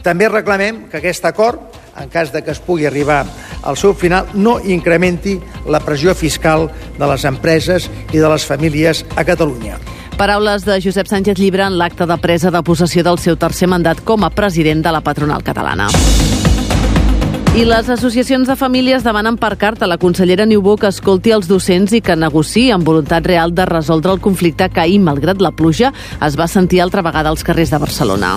També reclamem que aquest acord, en cas de que es pugui arribar al seu final, no incrementi la pressió fiscal de les empreses i de les famílies a Catalunya. Paraules de Josep Sánchez Llibre en l'acte de presa de possessió del seu tercer mandat com a president de la patronal catalana. I les associacions de famílies demanen per carta a la consellera Niubó que escolti els docents i que negociï amb voluntat real de resoldre el conflicte que ahir, malgrat la pluja, es va sentir altra vegada als carrers de Barcelona.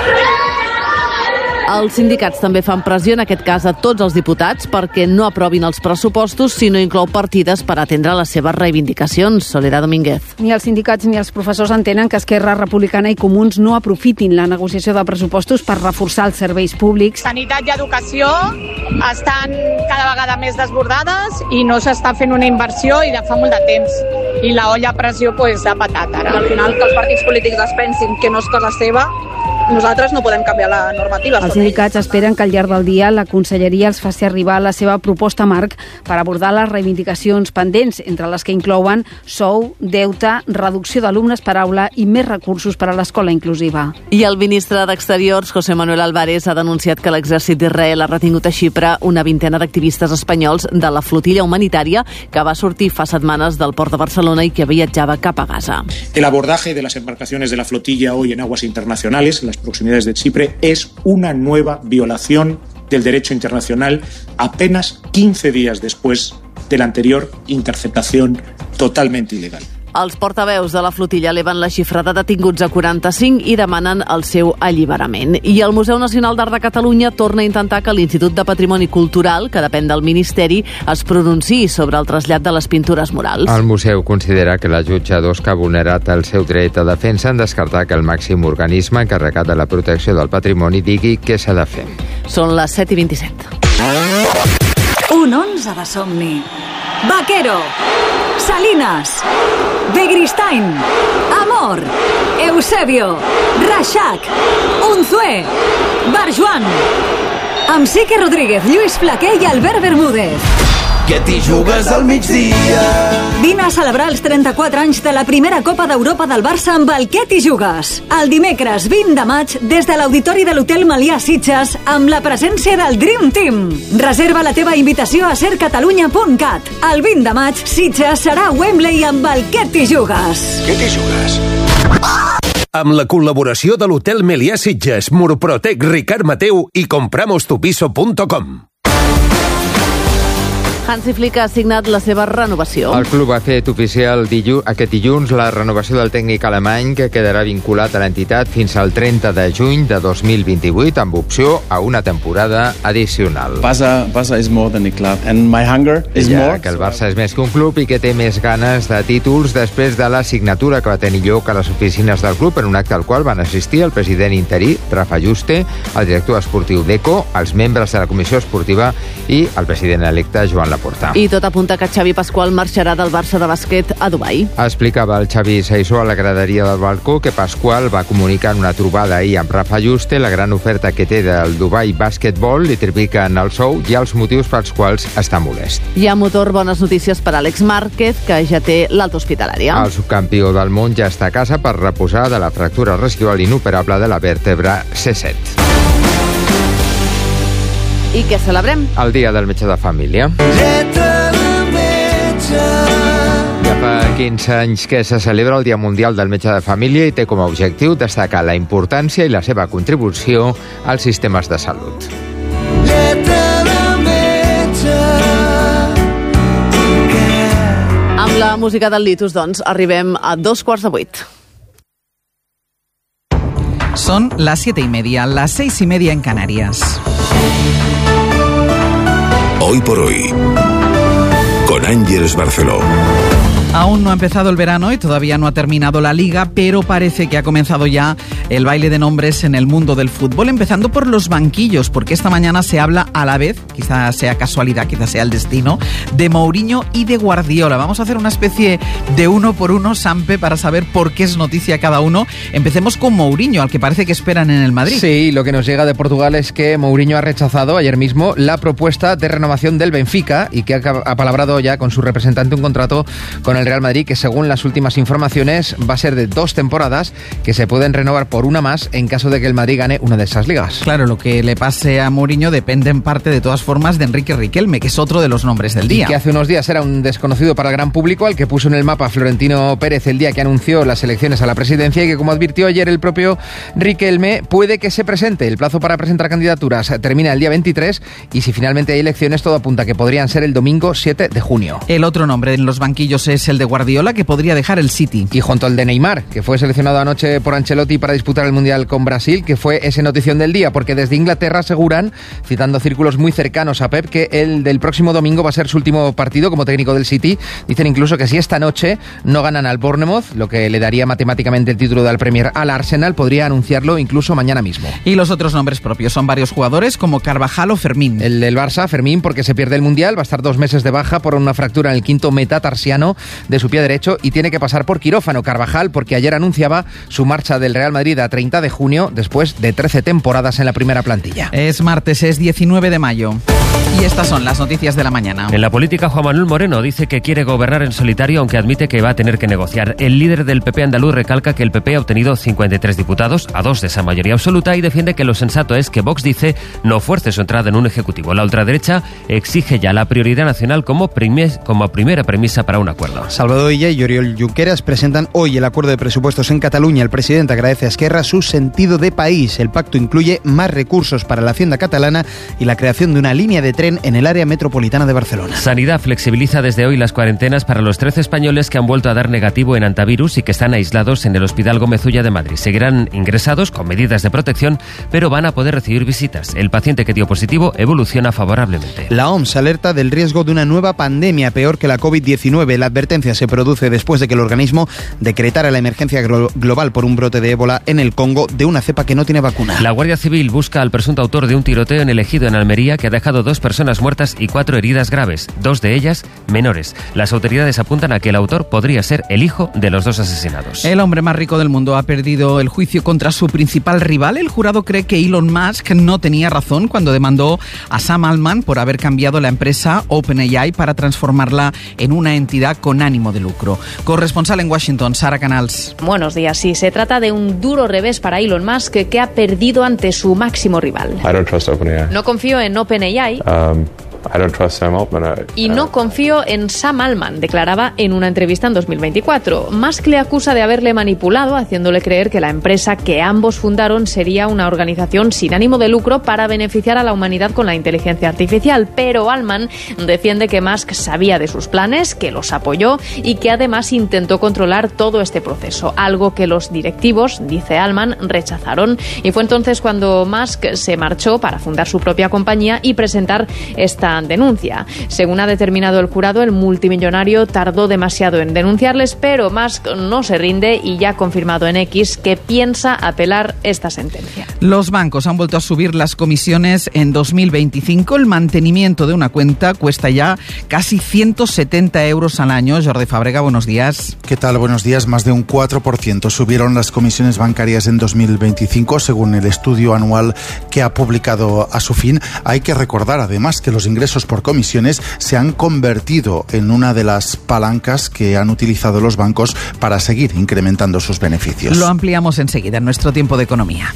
Els sindicats també fan pressió, en aquest cas a tots els diputats, perquè no aprovin els pressupostos si no inclou partides per atendre les seves reivindicacions. Soledad Domínguez. Ni els sindicats ni els professors entenen que Esquerra Republicana i Comuns no aprofitin la negociació de pressupostos per reforçar els serveis públics. Sanitat i educació estan cada vegada més desbordades i no s'està fent una inversió i de fa molt de temps. I la olla a pressió ha patat ara. Al final, que els partits polítics es pensin que no és cosa seva, nosaltres no podem canviar la normativa. Els sindicats esperen que al llarg del dia la conselleria els faci arribar la seva proposta marc per abordar les reivindicacions pendents, entre les que inclouen sou, deute, reducció d'alumnes per aula i més recursos per a l'escola inclusiva. I el ministre d'Exteriors, José Manuel Álvarez, ha denunciat que l'exèrcit d'Israel ha retingut a Xipre una vintena d'activistes espanyols de la flotilla humanitària que va sortir fa setmanes del port de Barcelona i que viatjava cap a Gaza. El abordaje de las embarcaciones de la flotilla hoy en aguas internacionales, en las proximidades de Chipre, es una nueva violación del derecho internacional apenas 15 días después de la anterior interceptación totalmente ilegal. Els portaveus de la flotilla eleven la xifra de detinguts a 45 i demanen el seu alliberament. I el Museu Nacional d'Art de Catalunya torna a intentar que l'Institut de Patrimoni Cultural, que depèn del Ministeri, es pronunciï sobre el trasllat de les pintures murals. El museu considera que la jutge Dos, que ha vulnerat el seu dret a defensa, en descartar que el màxim organisme encarregat de la protecció del patrimoni digui què s'ha de fer. Són les 7:27. Un 11 de somni. Vaquero, Salinas, Begristain, Amor, Eusebio, Reixac, Unzué, Barjuan, amb Sique Rodríguez, Lluís Flaquer i Albert Bermúdez. Que t'hi jugues al migdia. Vine a celebrar els 34 anys de la primera Copa d'Europa del Barça amb el Que t'hi jugues. El dimecres 20 de maig, des de l'Auditori de l'Hotel Melià Sitges, amb la presència del Dream Team. Reserva la teva invitació a sercatalunya.cat. El 20 de maig, Sitges serà a Wembley amb el Que t'hi jugues. Que t'hi jugues? Amb la col·laboració de l'Hotel Melià Sitges, Murprotec, Ricard Mateu i compramostupiso.com. Hansi Flick ha signat la seva renovació. El club ha fet oficial aquest dilluns la renovació del tècnic alemany, que quedarà vinculat a l'entitat fins al 30 de juny de 2028, amb opció a una temporada addicional. Barça is more than a club, and my hunger is more. Que el Barça és més que un club i que té més ganes de títols després de la signatura que va tenir lloc a les oficines del club, en un acte al qual van assistir el president interí, Rafa Juste, el director esportiu Deco, els membres de la comissió esportiva i el president electe Joan Laporta. I tot apunta que Xavi Pasqual marxarà del Barça de bàsquet a Dubai. Explicava el Xavi Saissó a la graderia del balcó que Pasqual va comunicar en una trobada ahir amb Rafa Juste la gran oferta que té del Dubai Basketball, li tripliquen el sou i els motius pels quals està molest. Hi ha motor, bones notícies per Àlex Márquez, que ja té l'alta hospitalària. El subcampió del món ja està a casa per reposar de la fractura residual inoperable de la vèrtebra C7. I què celebrem? El dia del metge de família. Lletra de metge. Ja fa 15 anys que se celebra el Dia Mundial del Metge de Família i té com a objectiu destacar la importància i la seva contribució als sistemes de salut. Lletra de metge. Amb la música del Litus, doncs, arribem a 7:15. Son las 7:30, las 6:30 en Canarias. Hoy por hoy, con Ángeles Barceló. Aún no ha empezado el verano y todavía no ha terminado la Liga, pero parece que ha comenzado ya el baile de nombres en el mundo del fútbol, empezando por los banquillos, porque esta mañana se habla a la vez, quizás sea casualidad, quizás sea el destino, de Mourinho y de Guardiola. Vamos a hacer una especie de uno por uno, Sampe, para saber por qué es noticia cada uno. Empecemos con Mourinho, al que parece que esperan en el Madrid. Sí, lo que nos llega de Portugal es que Mourinho ha rechazado ayer mismo la propuesta de renovación del Benfica y que ha apalabrado ya con su representante un contrato con el el Real Madrid, que según las últimas informaciones va a ser de 2 temporadas que se pueden renovar por una más en caso de que el Madrid gane una de esas ligas. Claro, lo que le pase a Mourinho depende en parte de todas formas de Enrique Riquelme, que es otro de los nombres del día. Y que hace unos días era un desconocido para el gran público, al que puso en el mapa Florentino Pérez el día que anunció las elecciones a la presidencia, y que, como advirtió ayer el propio Riquelme, puede que se presente. El plazo para presentar candidaturas termina el día 23 y si finalmente hay elecciones, todo apunta a que podrían ser el domingo 7 de junio. El otro nombre en los banquillos es el de Guardiola, que podría dejar el City. Y junto al de Neymar, que fue seleccionado anoche por Ancelotti para disputar el Mundial con Brasil, que fue esa notición del día, porque desde Inglaterra aseguran, citando círculos muy cercanos a Pep, que el del próximo domingo va a ser su último partido como técnico del City. Dicen incluso que si esta noche no ganan al Bournemouth, lo que le daría matemáticamente el título del Premier al Arsenal, podría anunciarlo incluso mañana mismo. Y los otros nombres propios son varios jugadores como Carvajal o Fermín. El del Barça, Fermín, porque se pierde el Mundial, va a estar 2 meses de baja por una fractura en el quinto metatarsiano de su pie derecho y tiene que pasar por quirófano. Carvajal, porque ayer anunciaba su marcha del Real Madrid a 30 de junio después de 13 temporadas en la primera plantilla. Es martes, es 19 de mayo. Y estas son las noticias de la mañana. En la política, Juan Manuel Moreno dice que quiere gobernar en solitario, aunque admite que va a tener que negociar. El líder del PP andaluz recalca que el PP ha obtenido 53 diputados, a 2 de esa mayoría absoluta, y defiende que lo sensato es que Vox, dice, no fuerce su entrada en un ejecutivo. La ultraderecha exige ya la prioridad nacional como primera premisa para un acuerdo. Salvador Illa y Oriol Junqueras presentan hoy el acuerdo de presupuestos en Cataluña. El presidente agradece a Esquerra su sentido de país. El pacto incluye más recursos para la hacienda catalana y la creación de una línea de tren en el área metropolitana de Barcelona. Sanidad flexibiliza desde hoy las cuarentenas para los 13 españoles que han vuelto a dar negativo en antivirus y que están aislados en el Hospital Gómez Ulla de Madrid. Seguirán ingresados con medidas de protección, pero van a poder recibir visitas. El paciente que dio positivo evoluciona favorablemente. La OMS alerta del riesgo de una nueva pandemia peor que la COVID-19. La advertencia se produce después de que el organismo decretara la emergencia global por un brote de ébola en el Congo de una cepa que no tiene vacuna. La Guardia Civil busca al presunto autor de un tiroteo en el Ejido, en Almería, que ha dejado 2 personas muertas y 4 heridas graves, 2 de ellas menores. Las autoridades apuntan a que el autor podría ser el hijo de los 2 asesinados. El hombre más rico del mundo ha perdido el juicio contra su principal rival. El jurado cree que Elon Musk no tenía razón cuando demandó a Sam Altman por haber cambiado la empresa OpenAI para transformarla en una entidad con ánimo de lucro. Corresponsal en Washington, Sara Canals. Buenos días. Sí, se trata de un duro revés para Elon Musk, que ha perdido ante su máximo rival. No confío en OpenAI. Y no confío en Sam Altman, declaraba en una entrevista en 2024. Musk le acusa de haberle manipulado, haciéndole creer que la empresa que ambos fundaron sería una organización sin ánimo de lucro para beneficiar a la humanidad con la inteligencia artificial. Pero Altman defiende que Musk sabía de sus planes, que los apoyó y que además intentó controlar todo este proceso, algo que los directivos, dice Altman, rechazaron. Y fue entonces cuando Musk se marchó para fundar su propia compañía y presentar esta denuncia. Según ha determinado el jurado, el multimillonario tardó demasiado en denunciarles, pero Musk no se rinde y ya ha confirmado en X que piensa apelar esta sentencia. Los bancos han vuelto a subir las comisiones en 2025. El mantenimiento de una cuenta cuesta ya casi 170 euros al año. Jordi Fàbrega, buenos días. ¿Qué tal? Buenos días. Más de un 4% subieron las comisiones bancarias en 2025, según el estudio anual que ha publicado a su fin. Hay que recordar, además, que los ingresos por comisiones se han convertido en una de las palancas que han utilizado los bancos para seguir incrementando sus beneficios. Lo ampliamos enseguida en nuestro tiempo de economía.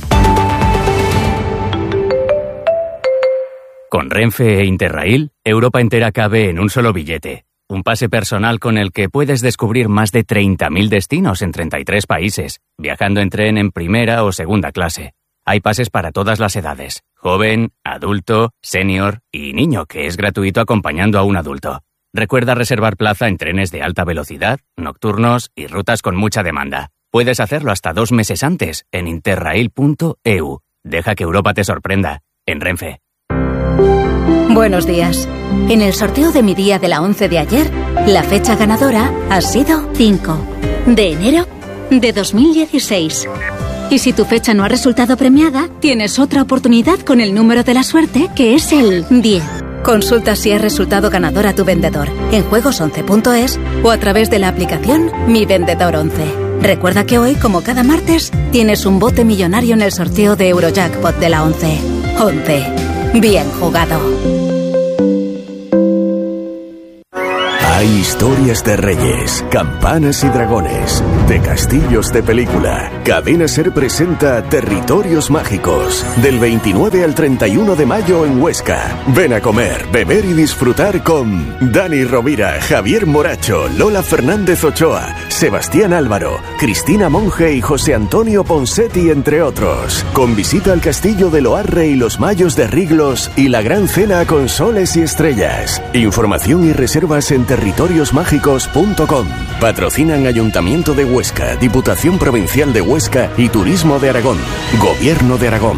Con Renfe e Interrail, Europa entera cabe en un solo billete. Un pase personal con el que puedes descubrir más de 30.000 destinos en 33 países, viajando en tren en primera o segunda clase. Hay pases para todas las edades, joven, adulto, senior y niño, que es gratuito acompañando a un adulto. Recuerda reservar plaza en trenes de alta velocidad, nocturnos y rutas con mucha demanda. Puedes hacerlo hasta 2 meses antes en interrail.eu. Deja que Europa te sorprenda. En Renfe. Buenos días. En el sorteo de mi día de la 11 de ayer, la fecha ganadora ha sido 5 de enero de 2016. Y si tu fecha no ha resultado premiada, tienes otra oportunidad con el número de la suerte, que es el 10. Consulta si has resultado ganador a tu vendedor en juegos11.es o a través de la aplicación Mi Vendedor 11. Recuerda que hoy, como cada martes, tienes un bote millonario en el sorteo de Eurojackpot de la 11. 11. Bien jugado. Hay historias de reyes, campanas y dragones, de castillos de película. Cadena SER presenta Territorios Mágicos, del 29 al 31 de mayo en Huesca. Ven a comer, beber y disfrutar con Dani Rovira, Javier Moracho, Lola Fernández Ochoa, Sebastián Álvaro, Cristina Monge y José Antonio Ponsetti, entre otros. Con visita al castillo de Loarre y los Mayos de Riglos y la gran cena con soles y estrellas. Información y reservas en territoriosmágicos.com. Patrocinan Ayuntamiento de Huesca, Diputación Provincial de Huesca y Turismo de Aragón. Gobierno de Aragón.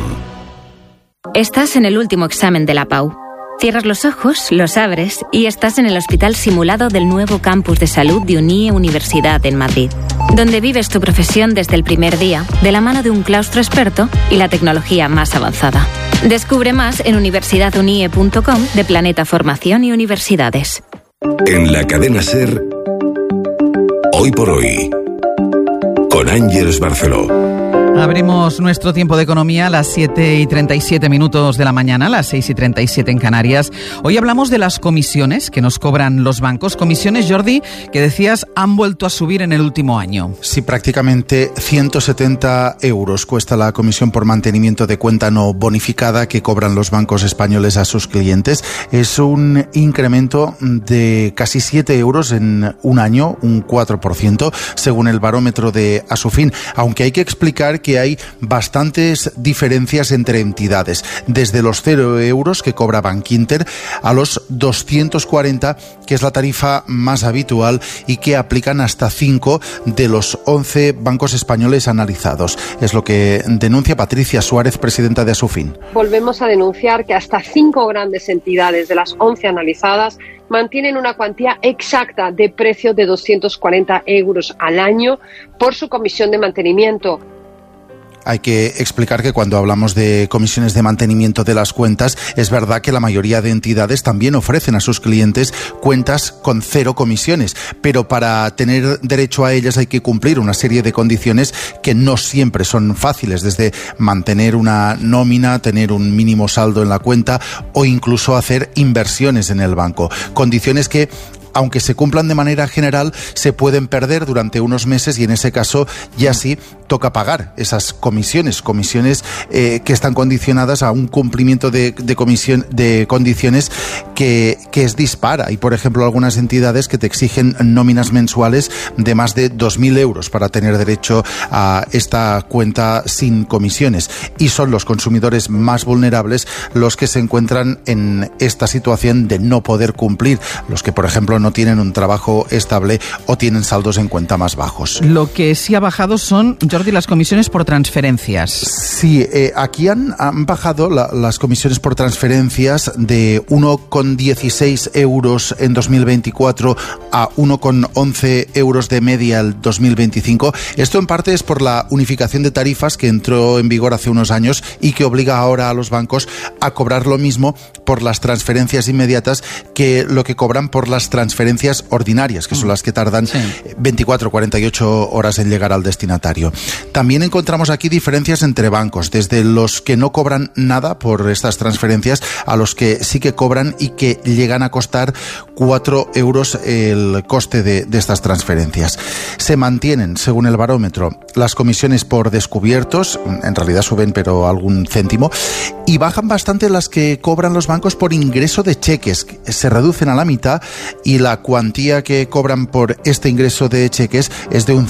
Estás en el último examen de la PAU. Cierras los ojos, los abres y estás en el hospital simulado del nuevo campus de salud de UNIE Universidad en Madrid, donde vives tu profesión desde el primer día, de la mano de un claustro experto y la tecnología más avanzada. Descubre más en universidadunie.com de Planeta Formación y Universidades. En la cadena SER, Hoy por Hoy, con Ángeles Barceló. Abrimos nuestro tiempo de economía a las 7:37 de la mañana, las 6:37 en Canarias. Hoy hablamos de las comisiones que nos cobran los bancos. Comisiones, Jordi, que decías han vuelto a subir en el último año. Sí, prácticamente 170 euros cuesta la comisión por mantenimiento de cuenta no bonificada que cobran los bancos españoles a sus clientes. Es un incremento de casi 7 euros en un año, un 4%, según el barómetro de Asufin, aunque hay que explicar que hay bastantes diferencias entre entidades, desde los 0 euros que cobra Bankinter a los 240, que es la tarifa más habitual y que aplican hasta 5 de los 11 bancos españoles analizados. Es lo que denuncia Patricia Suárez, presidenta de Asufin. Volvemos a denunciar que hasta 5 grandes entidades de las 11 analizadas mantienen una cuantía exacta de precio de 240 euros al año por su comisión de mantenimiento. Hay que explicar que cuando hablamos de comisiones de mantenimiento de las cuentas, es verdad que la mayoría de entidades también ofrecen a sus clientes cuentas con 0 comisiones, pero para tener derecho a ellas hay que cumplir una serie de condiciones que no siempre son fáciles, desde mantener una nómina, tener un mínimo saldo en la cuenta o incluso hacer inversiones en el banco. Condiciones que, aunque se cumplan de manera general, se pueden perder durante unos meses y en ese caso ya sí toca pagar esas comisiones que están condicionadas a un cumplimiento de condiciones que es dispar. Hay, por ejemplo, algunas entidades que te exigen nóminas mensuales de más de 2.000 euros para tener derecho a esta cuenta sin comisiones, y son los consumidores más vulnerables los que se encuentran en esta situación de no poder cumplir, los que, por ejemplo, no tienen un trabajo estable o tienen saldos en cuenta más bajos. Lo que sí ha bajado son, Jordi, las comisiones por transferencias. Sí, aquí han bajado las comisiones por transferencias de 1,16 euros en 2024 a 1,11 euros de media el 2025. Esto en parte es por la unificación de tarifas que entró en vigor hace unos años y que obliga ahora a los bancos a cobrar lo mismo por las transferencias inmediatas que lo que cobran por las transferencias ordinarias, que son las que tardan 24 o 48 horas en llegar al destinatario. También encontramos aquí diferencias entre bancos, desde los que no cobran nada por estas transferencias a los que sí que cobran y que llegan a costar 4 euros el coste de estas transferencias. Se mantienen, según el barómetro, las comisiones por descubiertos, en realidad suben pero algún céntimo, y bajan bastante las que cobran los bancos por ingreso de cheques, que se reducen a la mitad, y la cuantía que cobran por este ingreso de cheques es de un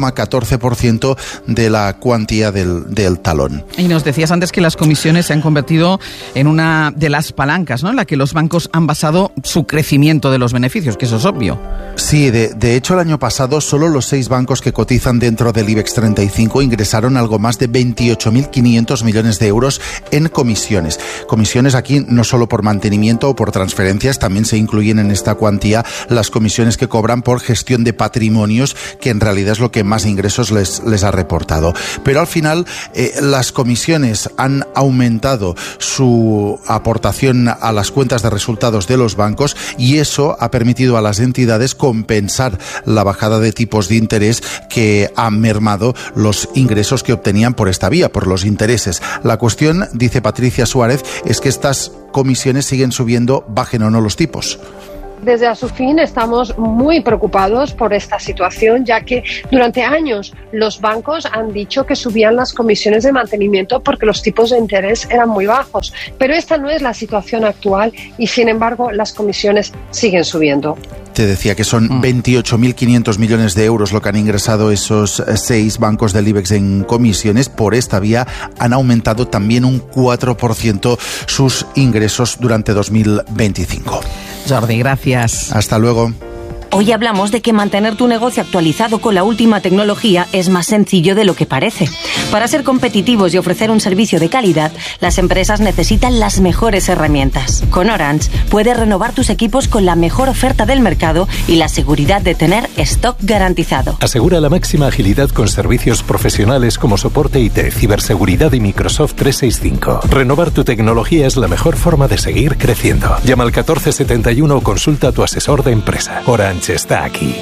0,14% de la cuantía del talón. Y nos decías antes que las comisiones se han convertido en una de las palancas, ¿no?, en la que los bancos han basado su crecimiento de los beneficios, que eso es obvio. Sí, de hecho el año pasado solo los 6 bancos que cotizan dentro del IBEX 35 ingresaron algo más de 28.500 millones de euros en comisiones. Comisiones aquí no solo por mantenimiento o por transferencias, también se incluyen en esta cuantía las comisiones que cobran por gestión de patrimonios, que en realidad es lo que más ingresos les ha reportado. Pero al final las comisiones han aumentado su aportación a las cuentas de resultados de los bancos, y eso ha permitido a las entidades compensar la bajada de tipos de interés que han mermado los ingresos que obtenían por esta vía, por los intereses. La cuestión, dice Patricia Suárez, es que estas comisiones siguen subiendo, bajen o no los tipos. Desde Asufin estamos muy preocupados por esta situación, ya que durante años los bancos han dicho que subían las comisiones de mantenimiento porque los tipos de interés eran muy bajos. Pero esta no es la situación actual y, sin embargo, las comisiones siguen subiendo. Te decía que son 28.500 millones de euros lo que han ingresado esos 6 bancos del IBEX en comisiones. Por esta vía han aumentado también un 4% sus ingresos durante 2025. Jordi, gracias. Hasta luego. Hoy hablamos de que mantener tu negocio actualizado con la última tecnología es más sencillo de lo que parece. Para ser competitivos y ofrecer un servicio de calidad, las empresas necesitan las mejores herramientas. Con Orange puedes renovar tus equipos con la mejor oferta del mercado y la seguridad de tener stock garantizado. Asegura la máxima agilidad con servicios profesionales como soporte IT, ciberseguridad y Microsoft 365. Renovar tu tecnología es la mejor forma de seguir creciendo. Llama al 1471 o consulta a tu asesor de empresa. Orange está aquí.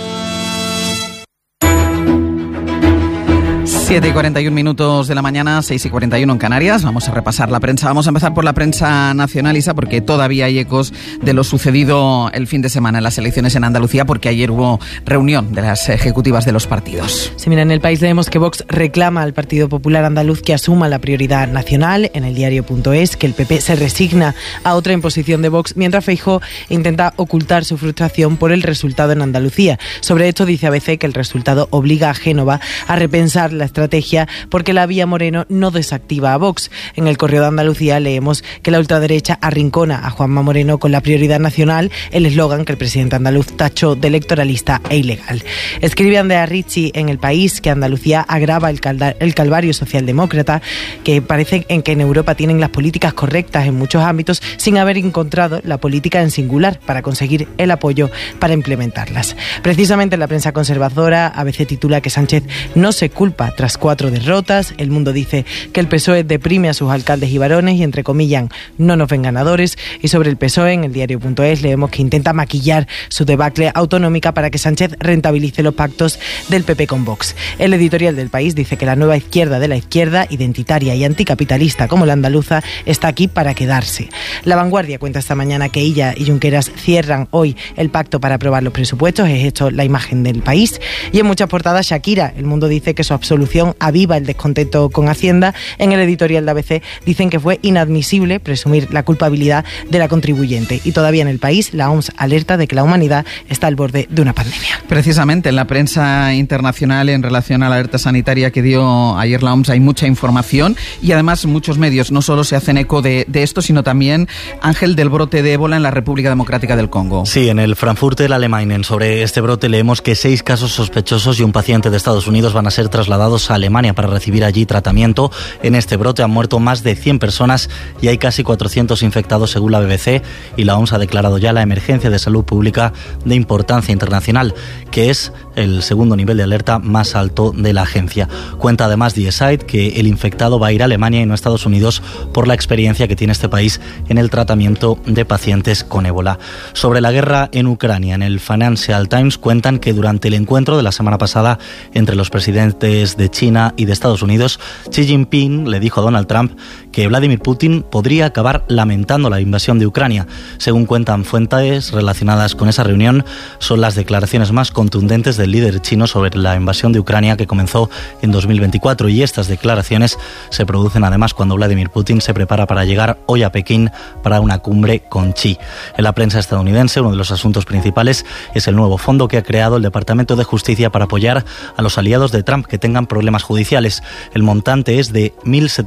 7:41 de la mañana, 6:41 en Canarias. Vamos a repasar la prensa. Vamos a empezar por la prensa nacional, Isa, porque todavía hay ecos de lo sucedido el fin de semana en las elecciones en Andalucía, porque ayer hubo reunión de las ejecutivas de los partidos. Sí, mira, en El País leemos que Vox reclama al Partido Popular Andaluz que asuma la prioridad nacional. En el diario.es, que el PP se resigna a otra imposición de Vox, mientras Feijóo intenta ocultar su frustración por el resultado en Andalucía. Sobre esto dice ABC que el resultado obliga a Génova a repensar la estrategia porque la vía Moreno no desactiva a Vox. En el Correo de Andalucía leemos que la ultraderecha arrincona a Juanma Moreno con la prioridad nacional, el eslogan que el presidente andaluz tachó de electoralista e ilegal. Escribe Andrea Ricci en El País que Andalucía agrava el calvario socialdemócrata, que parece en que en Europa tienen las políticas correctas en muchos ámbitos sin haber encontrado la política en singular para conseguir el apoyo para implementarlas. Precisamente en la prensa conservadora, ABC titula que Sánchez no se culpa tras 4 derrotas. El Mundo dice que el PSOE deprime a sus alcaldes y varones y, entrecomillan, no nos ven ganadores. Y sobre el PSOE, en el diario.es, leemos que intenta maquillar su debacle autonómica para que Sánchez rentabilice los pactos del PP con Vox. El editorial del País dice que la nueva izquierda de la izquierda, identitaria y anticapitalista como la andaluza, está aquí para quedarse. La Vanguardia cuenta esta mañana que Illa y Junqueras cierran hoy el pacto para aprobar los presupuestos. Es esto la imagen del País. Y en muchas portadas, Shakira. El Mundo dice que su absolución aviva el descontento con Hacienda. En el editorial de ABC dicen que fue inadmisible presumir la culpabilidad de la contribuyente. Y todavía en El País, la OMS alerta de que la humanidad está al borde de una pandemia. Precisamente en la prensa internacional, en relación a la alerta sanitaria que dio ayer la OMS, hay mucha información y además muchos medios no solo se hacen eco de esto, sino también, Ángel, del brote de ébola en la República Democrática del Congo. Sí, en el Frankfurter Allgemeinen sobre este brote leemos que 6 casos sospechosos y un paciente de Estados Unidos van a ser trasladados a Alemania para recibir allí tratamiento. En este brote han muerto más de 100 personas y hay casi 400 infectados según la BBC, y la OMS ha declarado ya la emergencia de salud pública de importancia internacional, que es el segundo nivel de alerta más alto de la agencia. Cuenta además Die Zeit que el infectado va a ir a Alemania y no a Estados Unidos por la experiencia que tiene este país en el tratamiento de pacientes con ébola. Sobre la guerra en Ucrania, en el Financial Times cuentan que durante el encuentro de la semana pasada entre los presidentes de China y de Estados Unidos, Xi Jinping le dijo a Donald Trump que Vladimir Putin podría acabar lamentando la invasión de Ucrania. Según cuentan fuentes relacionadas con esa reunión, son las declaraciones más contundentes del líder chino sobre la invasión de Ucrania que comenzó en 2024, y estas declaraciones se producen además cuando Vladimir Putin se prepara para llegar hoy a Pekín para una cumbre con Xi. En la prensa estadounidense, uno de los asuntos principales es el nuevo fondo que ha creado el Departamento de Justicia para apoyar a los aliados de Trump que tengan problemas judiciales. El montante es de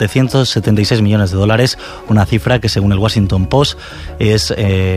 $1.776 millones, una cifra que según el Washington Post es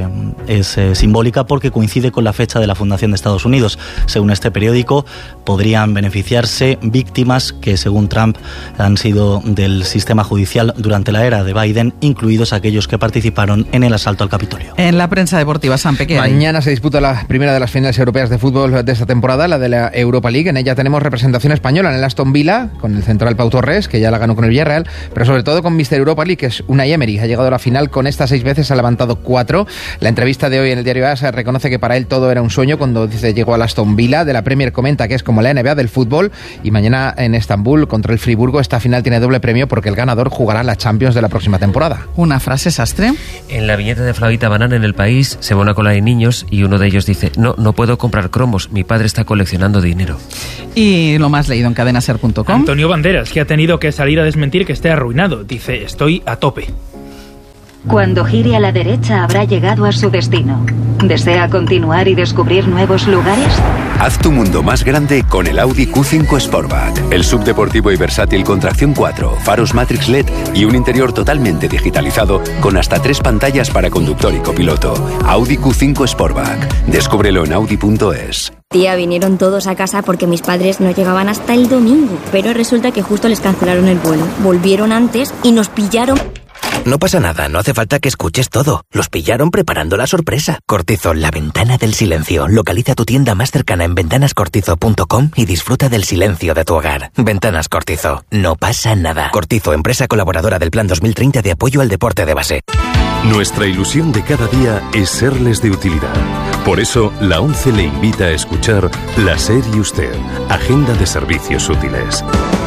simbólica porque coincide con la fecha de la fundación de Estados Unidos. Según este periódico, podrían beneficiarse víctimas que según Trump han sido del sistema judicial durante la era de Biden, incluidos aquellos que participaron en el asalto al Capitolio. En la prensa deportiva, Sampe, ¿qué hay? Mañana se disputa la primera de las finales europeas de fútbol de esta temporada, la de la Europa League. En ella tenemos representación española en el Aston Aston Villa, con el central Pau Torres, que ya la ganó con el Villarreal, pero sobre todo con Mr. Europa League, que es Unai Emery. Ha llegado a la final con estas 6 veces, ha levantado 4. La entrevista de hoy en el diario AS reconoce que para él todo era un sueño cuando dice llegó al Aston Villa. De la Premier comenta que es como la NBA del fútbol, y mañana en Estambul contra el Friburgo esta final tiene doble premio porque el ganador jugará la Champions de la próxima temporada. Una frase, Sastre. En la viñeta de Flavita Banana en El País se ve una cola de niños y uno de ellos dice: no puedo comprar cromos, mi padre está coleccionando dinero. Y lo más leído en cadenaser.com. Antonio Banderas, que ha tenido que salir a desmentir que esté arruinado. Dice: estoy a tope. Cuando gire a la derecha habrá llegado a su destino. ¿Desea continuar y descubrir nuevos lugares? Haz tu mundo más grande con el Audi Q5 Sportback. El subdeportivo y versátil con tracción 4, faros Matrix LED y un interior totalmente digitalizado con hasta 3 pantallas para conductor y copiloto. Audi Q5 Sportback. Descúbrelo en Audi.es. Tía, vinieron todos a casa porque mis padres no llegaban hasta el domingo. Pero resulta que justo les cancelaron el vuelo. Volvieron antes y nos pillaron. No pasa nada, no hace falta que escuches todo. Los pillaron preparando la sorpresa. Cortizo, la ventana del silencio. Localiza tu tienda más cercana en ventanascortizo.com y disfruta del silencio de tu hogar. Ventanas Cortizo, no pasa nada. Cortizo, empresa colaboradora del Plan 2030 de apoyo al deporte de base. Nuestra ilusión de cada día es serles de utilidad. Por eso, la ONCE le invita a escuchar La SER y Usted, Agenda de Servicios Útiles.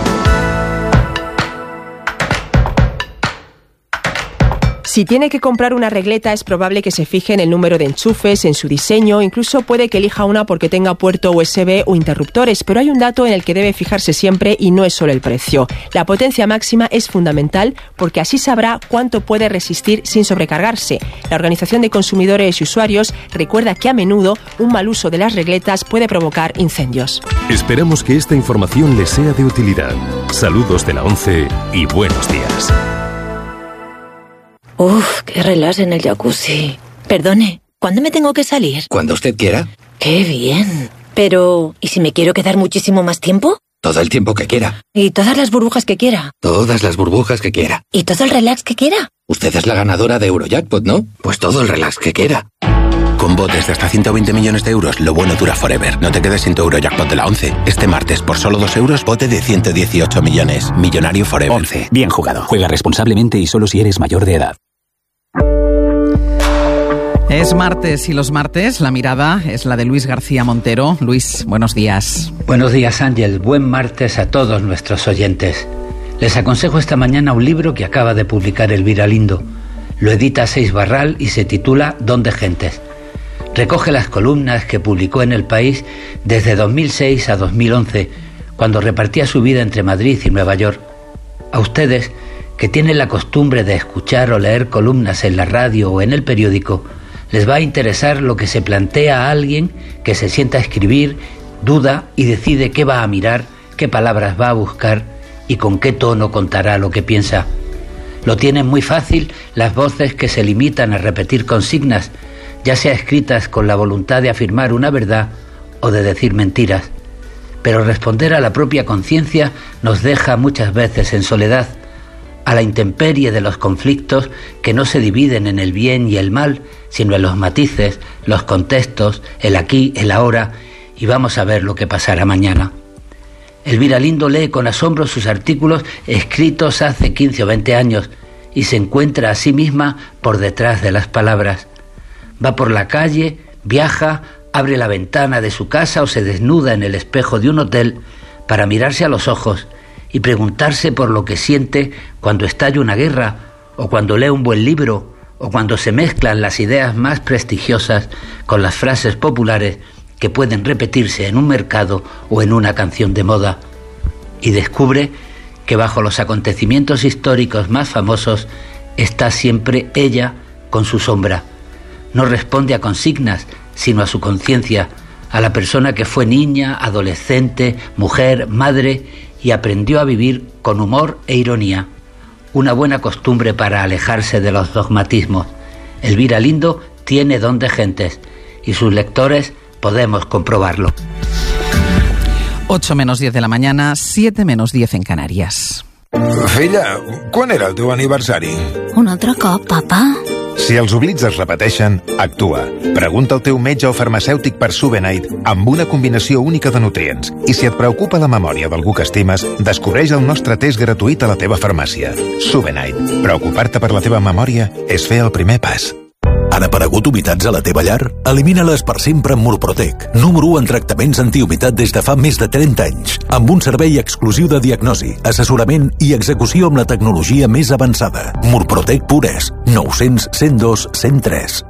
Si tiene que comprar una regleta, es probable que se fije en el número de enchufes, en su diseño, incluso puede que elija una porque tenga puerto USB o interruptores, pero hay un dato en el que debe fijarse siempre y no es solo el precio. La potencia máxima es fundamental porque así sabrá cuánto puede resistir sin sobrecargarse. La Organización de Consumidores y Usuarios recuerda que a menudo un mal uso de las regletas puede provocar incendios. Esperamos que esta información les sea de utilidad. Saludos de la ONCE y buenos días. Uf, qué relax en el jacuzzi. Perdone, ¿cuándo me tengo que salir? Cuando usted quiera. ¡Qué bien! Pero, ¿y si me quiero quedar muchísimo más tiempo? Todo el tiempo que quiera. ¿Y todas las burbujas que quiera? Todas las burbujas que quiera. ¿Y todo el relax que quiera? Usted es la ganadora de Eurojackpot, ¿no? Pues todo el relax que quiera. Con botes de hasta 120 millones de euros, lo bueno dura forever. No te quedes sin tu Eurojackpot de la ONCE. Este martes, por solo 2 euros, bote de 118 millones. Millonario forever. ONCE. Bien jugado. Juega responsablemente y solo si eres mayor de edad. Es martes y los martes la mirada es la de Luis García Montero. Luis, buenos días. Buenos días, Ángel. Buen martes a todos nuestros oyentes. Les aconsejo esta mañana un libro que acaba de publicar Elvira Lindo. Lo edita Seix Barral y se titula Don de Gentes. Recoge las columnas que publicó en El País desde 2006 a 2011, cuando repartía su vida entre Madrid y Nueva York. A ustedes, que tienen la costumbre de escuchar o leer columnas en la radio o en el periódico, les va a interesar lo que se plantea a alguien que se sienta a escribir, duda y decide qué va a mirar, qué palabras va a buscar y con qué tono contará lo que piensa. Lo tienen muy fácil las voces que se limitan a repetir consignas, ya sea escritas con la voluntad de afirmar una verdad o de decir mentiras. Pero responder a la propia conciencia nos deja muchas veces en soledad, a la intemperie de los conflictos que no se dividen en el bien y el mal, sino en los matices, los contextos, el aquí, el ahora, y vamos a ver lo que pasará mañana. Elvira Lindo lee con asombro sus artículos escritos hace 15 o 20 años y se encuentra a sí misma por detrás de las palabras. Va por la calle, viaja, abre la ventana de su casa o se desnuda en el espejo de un hotel para mirarse a los ojos y preguntarse por lo que siente cuando estalla una guerra, o cuando lee un buen libro, o cuando se mezclan las ideas más prestigiosas con las frases populares que pueden repetirse en un mercado o en una canción de moda. Y descubre que bajo los acontecimientos históricos más famosos está siempre ella con su sombra. No responde a consignas, sino a su conciencia, a la persona que fue niña, adolescente, mujer, madre y aprendió a vivir con humor e ironía. Una buena costumbre para alejarse de los dogmatismos. Elvira Lindo tiene don de gentes y sus lectores podemos comprobarlo. 8 menos 10 de la mañana, 7 menos 10 en Canarias. Filla, quan era el teu aniversari? Un altre cop, papa? Si els oblits es repeteixen, actua. Pregunta al teu metge o farmacèutic per Subenite amb una combinació única de nutrients. I si et preocupa la memòria d'algú que estimes, descobreix el nostre test gratuït a la teva farmàcia. Subenite. Preocupar-te per la teva memòria és fer el primer pas. Han aparegut humitats a la teva llar? Elimina-les per sempre amb Murprotec, número 1 en tractaments antihumitat des de fa més de 30 anys, amb un servei exclusiu de diagnosi, assessorament i execució amb la tecnologia més avançada. Murprotec Pures, 900 102 103.